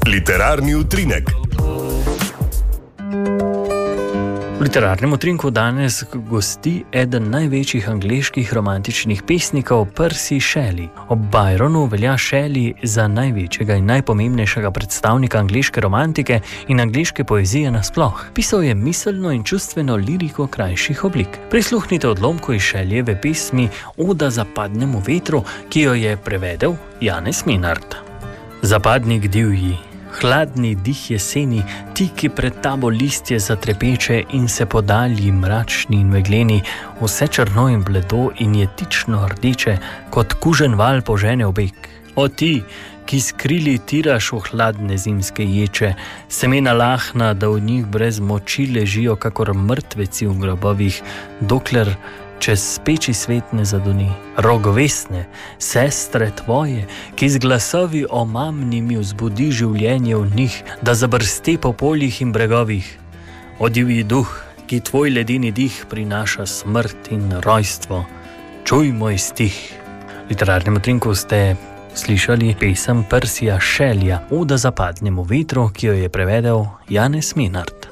Literarni utrinek. V literarnem utrinku danes gosti eden največjih angleških romantičnih pesnikov, Percy Shelley. Ob Byronu velja Shelley za največjega in najpomembnejšega predstavnika angleške romantike in angleške poezije nasploh. Pisal je miselno in čustveno liriko krajših oblik. Prisluhnite odlomku iz Shelleyjeve pesmi Oda zapadnemu vetru, ki jo je prevedel Janez Menard. Zapadnik divji, hladni dih jeseni, ti, ki pred tabo listje zatrepeče in se podalji mračni in megleni, vse črno in bledo in jetično rdeče, kot kužen val požene v beg. O ti, ki s krili tiraš v hladne zimske ječe, semena lahna, da v njih brez moči ležijo kakor mrtveci v grobovih, dokler čez peči svet ne zadoni. Rogovesne, sestre tvoje, ki z glasovi omamnimi vzbudi življenje v njih, da zabrste po poljih in bregovih. O divji duh, ki tvoj ledeni dih prinaša smrt in rojstvo, čuj moj stih. V literarnem utrinku ste slišali pesem Percyja Shelleyja Oda zapadnemu vetru, ki jo je prevedel Janez Menard.